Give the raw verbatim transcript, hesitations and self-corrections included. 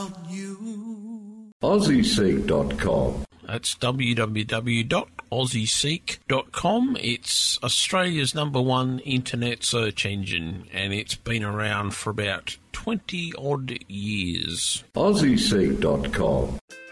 about you. Aussie Seek dot com. That's w w w dot aussie seek dot com. It's Australia's number one internet search engine, and it's been around for about twenty odd years. Aussie Seek dot com.